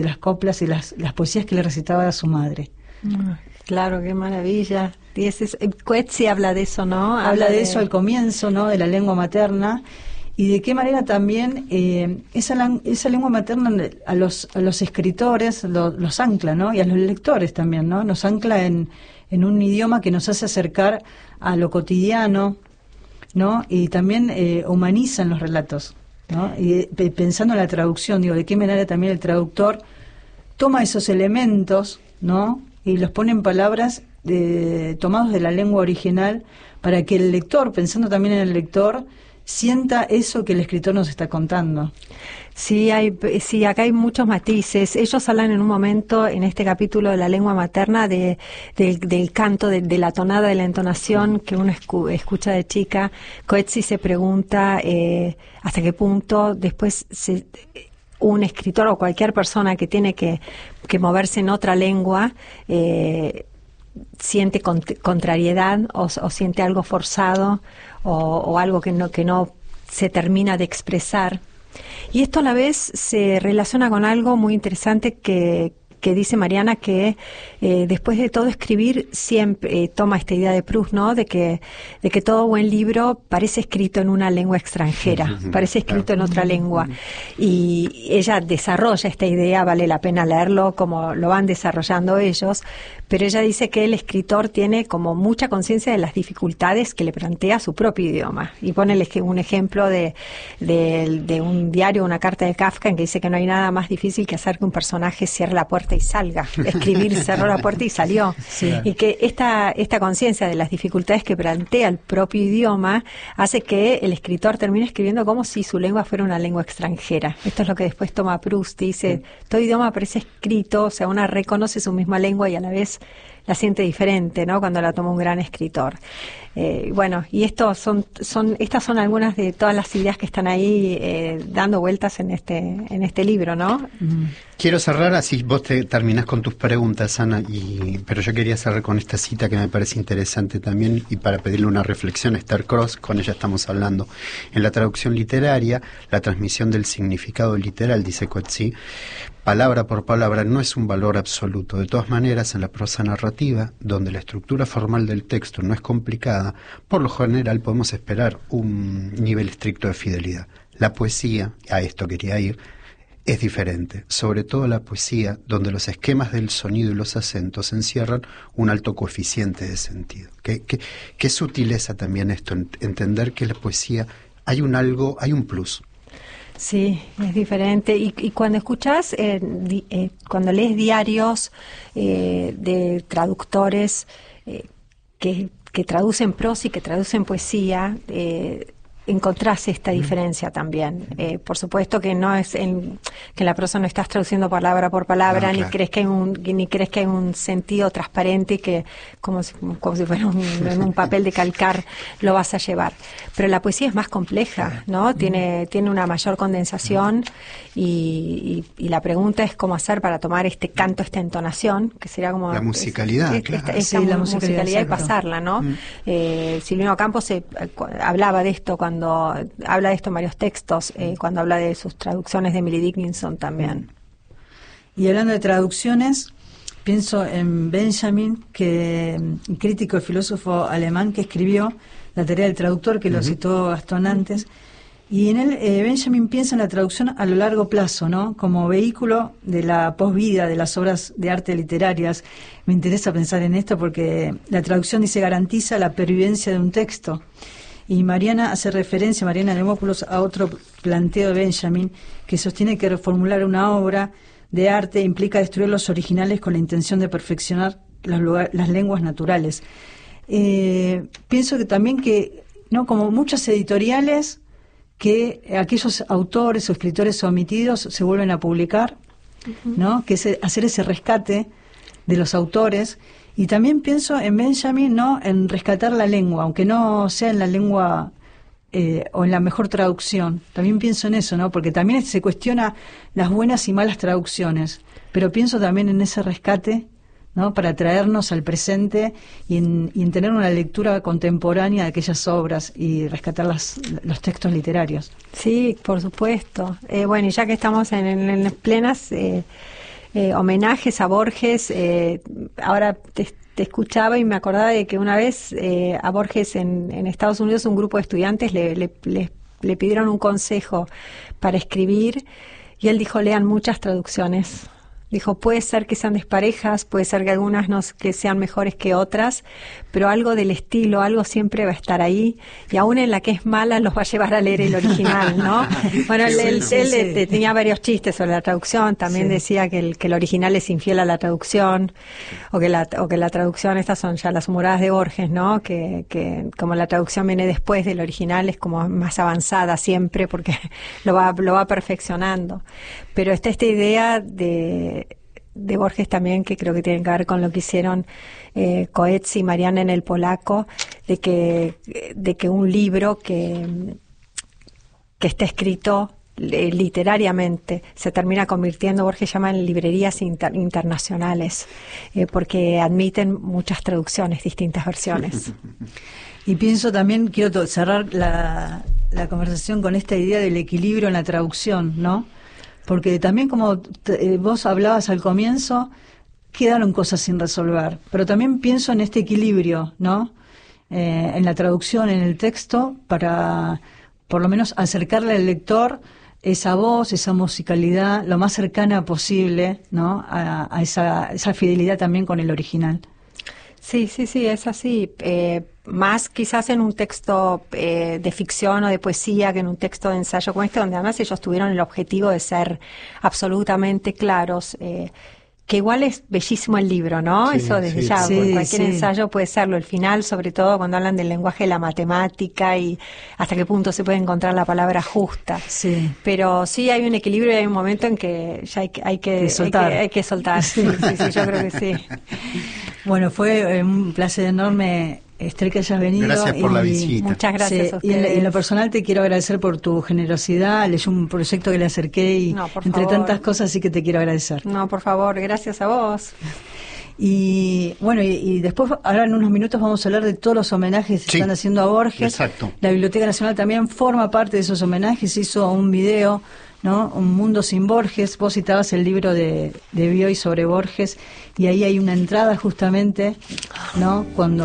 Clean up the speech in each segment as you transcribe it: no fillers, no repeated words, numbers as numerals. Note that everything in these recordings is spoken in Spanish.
las coplas y las poesías que le recitaba a su madre. Claro, qué maravilla. Coetzee habla de eso, ¿no? Habla de eso al comienzo, ¿no? De la lengua materna, y de qué manera también esa lengua materna a los escritores los ancla, ¿no? Y a los lectores también, ¿no? Nos ancla en un idioma que nos hace acercar a lo cotidiano, ¿no? Y también humanizan los relatos, ¿no? Y pensando en la traducción, digo, de qué manera también el traductor toma esos elementos, ¿no? Y los pone en palabras tomados de la lengua original, para que el lector, pensando también en el lector, sienta eso que el escritor nos está contando. Sí, acá hay muchos matices. Ellos hablan en un momento, en este capítulo de la lengua materna, del canto, de la tonada, de la entonación que uno escucha de chica. Coetzee se pregunta hasta qué punto después un escritor o cualquier persona que tiene que moverse en otra lengua siente contrariedad o siente algo forzado o algo que no se termina de expresar. Y esto a la vez se relaciona con algo muy interesante que dice Mariana, que después de todo escribir siempre toma esta idea de Proust, ¿no? De que todo buen libro parece escrito en una lengua extranjera, parece escrito en otra lengua. Y ella desarrolla esta idea, vale la pena leerlo como lo van desarrollando ellos, pero ella dice que el escritor tiene como mucha conciencia de las dificultades que le plantea su propio idioma. Y pone un ejemplo de un diario, una carta de Kafka, en que dice que no hay nada más difícil que hacer que un personaje cierre la puerta y salga. Escribir, cerró la puerta y salió. Sí. Y que esta conciencia de las dificultades que plantea el propio idioma hace que el escritor termine escribiendo como si su lengua fuera una lengua extranjera. Esto es lo que después toma Proust. Dice, todo idioma parece escrito, o sea, una reconoce su misma lengua y a la vez la siente diferente, ¿no? Cuando la toma un gran escritor. Bueno, y estas son algunas de todas las ideas que están ahí dando vueltas en este libro, ¿no? Quiero cerrar, así vos te terminás con tus preguntas, Ana, pero yo quería cerrar con esta cita que me parece interesante también, y para pedirle una reflexión a Esther Cross, con ella estamos hablando. En la traducción literaria, la transmisión del significado literal, dice Coetzee, palabra por palabra, no es un valor absoluto. De todas maneras, en la prosa narrativa, donde la estructura formal del texto no es complicada, por lo general podemos esperar un nivel estricto de fidelidad. La poesía, a esto quería ir, es diferente, sobre todo la poesía, donde los esquemas del sonido y los acentos encierran un alto coeficiente de sentido. Qué sutileza también esto, entender que la poesía hay un plus. Sí, es diferente. Y cuando escuchás, cuando lees diarios de traductores que traducen prosa y que traducen poesía, encontrás esta diferencia también. Por supuesto que no es que en la prosa no estás traduciendo palabra por palabra, no, claro, ni crees que hay un sentido transparente que como si fuera en un papel de calcar lo vas a llevar. Pero la poesía es más compleja, ¿no? Tiene una mayor condensación y la pregunta es cómo hacer para tomar este canto, esta entonación, que sería como la musicalidad, claro. La musicalidad y pasarla, ¿no? Silvino Campos hablaba de esto cuando habla de esto en varios textos, cuando habla de sus traducciones de Emily Dickinson también. Y hablando de traducciones, pienso en Benjamin, crítico y filósofo alemán, que escribió La tarea del traductor, que lo citó Gastón antes, y en él Benjamin piensa en la traducción a lo largo plazo, ¿no? Como vehículo de la posvida de las obras de arte literarias. Me interesa pensar en esto porque la traducción, dice, garantiza la pervivencia de un texto. Y Mariana hace referencia, Mariana Demópulos, a otro planteo de Benjamin, que sostiene que reformular una obra de arte implica destruir los originales con la intención de perfeccionar las lenguas naturales. Pienso que también ¿no? Como muchas editoriales, que aquellos autores o escritores omitidos se vuelven a publicar, ¿no? Que es hacer ese rescate de los autores. Y también pienso en Benjamin, ¿no? En rescatar la lengua, aunque no sea en la lengua o en la mejor traducción. También pienso en eso, ¿no? Porque también se cuestiona las buenas y malas traducciones. Pero pienso también en ese rescate, ¿no? Para traernos al presente y en tener una lectura contemporánea de aquellas obras y rescatar los textos literarios. Sí, por supuesto. Bueno, y ya que estamos en las plenas... homenajes a Borges. Ahora te escuchaba y me acordaba de que una vez a Borges en Estados Unidos un grupo de estudiantes le pidieron un consejo para escribir y él dijo: lean muchas traducciones. Dijo, puede ser que sean desparejas, puede ser que algunas no que sean mejores que otras, pero algo del estilo, algo siempre va a estar ahí, y aún en la que es mala los va a llevar a leer el original, ¿no? Bueno, él tenía varios chistes sobre la traducción, también decía que el original es infiel a la traducción, o que la traducción, estas son ya las humoradas de Borges, ¿no? Que como la traducción viene después del original, es como más avanzada siempre, porque lo va perfeccionando. Pero está esta idea de Borges también, que creo que tiene que ver con lo que hicieron Coetzee y Mariana en El Polaco, de que un libro que está escrito literariamente se termina convirtiendo, Borges llama, en librerías internacionales, porque admiten muchas traducciones, distintas versiones. Y pienso también, quiero cerrar la conversación con esta idea del equilibrio en la traducción, ¿no? Porque también, como vos hablabas al comienzo, quedaron cosas sin resolver. Pero también pienso en este equilibrio, ¿no? En la traducción, en el texto, para por lo menos acercarle al lector esa voz, esa musicalidad, lo más cercana posible, ¿no? A esa fidelidad también con el original. Sí, es así. Más quizás en un texto de ficción o de poesía que en un texto de ensayo como este, donde además ellos tuvieron el objetivo de ser absolutamente claros. Que igual es bellísimo el libro, ¿no? Sí, eso desde ya, cualquier ensayo puede serlo. El final, sobre todo cuando hablan del lenguaje de la matemática y hasta qué punto se puede encontrar la palabra justa. Sí. Pero sí hay un equilibrio y hay un momento en que ya hay que soltar. Sí, yo creo que sí. Bueno, fue un placer enorme, Esther, que hayas venido. Gracias por la visita. Muchas gracias a ustedes. Y en lo personal te quiero agradecer por tu generosidad. Leí un proyecto que le acerqué y entre tantas cosas, sí que te quiero agradecer. No, por favor, gracias a vos. Y bueno, y después, ahora en unos minutos vamos a hablar de todos los homenajes que están haciendo a Borges. Exacto. La Biblioteca Nacional también forma parte de esos homenajes, hizo un video, ¿no? Un mundo sin Borges. Vos citabas el libro de Bioy sobre Borges, y ahí hay una entrada justamente, ¿no?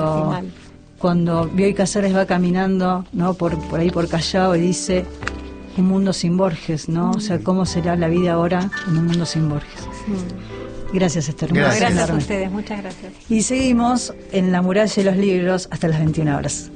Cuando Bioy Casares va caminando, ¿no? por ahí por Callao, y dice un mundo sin Borges, ¿no? O sea, ¿cómo será la vida ahora en un mundo sin Borges? Gracias, Esther. Gracias a ustedes, muchas gracias. Y seguimos en La Muralla de los Libros hasta las 21 horas.